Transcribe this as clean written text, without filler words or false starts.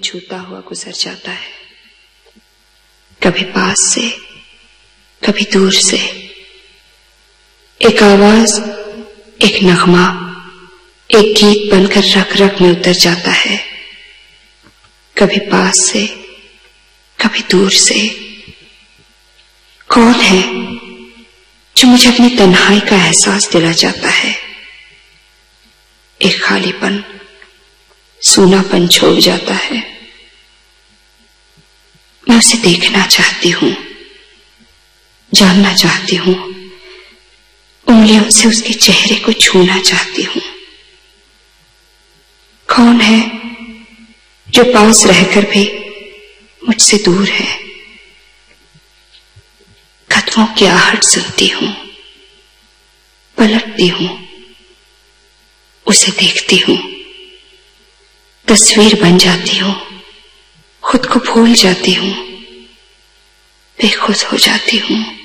छूता हुआ गुजर जाता है, कभी पास से कभी दूर से। एक आवाज, एक नगमा, एक गीत बनकर रग रग में उतर जाता है, कभी पास से कभी दूर से। कौन है जो मुझे अपनी तन्हाई का एहसास दिला जाता है? एक खालीपन, सूनापन छोड़ जाता है। मैं उसे देखना चाहती हूं, जानना चाहती हूं, उंगलियों से उसके चेहरे को छूना चाहती हूं। कौन है जो पास रहकर भी मुझसे दूर है? कदमों की आहट सुनती हूं, पलटती हूं, उसे देखती हूं, तस्वीर बन जाती हूं, खुद को भूल जाती हूं, बेखुद हो जाती हूं।